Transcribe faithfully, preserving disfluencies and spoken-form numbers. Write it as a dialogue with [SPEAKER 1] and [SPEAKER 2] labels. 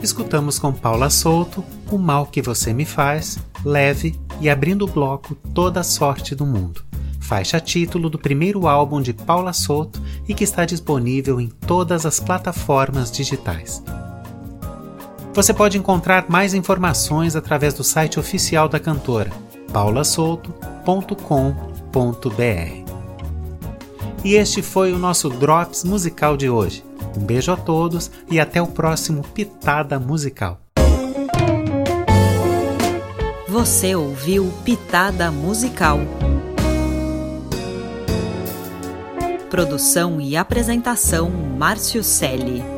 [SPEAKER 1] escutamos com Paula Souto O Mal Que Você Me Faz, Leve e abrindo o bloco Toda a Sorte do Mundo, faixa título do primeiro álbum de Paula Souto e que está disponível em todas as plataformas digitais. Você pode encontrar mais informações através do site oficial da cantora, paula souto ponto com ponto b r. E este foi o nosso Drops musical de hoje. Um beijo a todos e até o próximo Pitada Musical.
[SPEAKER 2] Você ouviu Pitada Musical. Produção e apresentação Márcio Celli.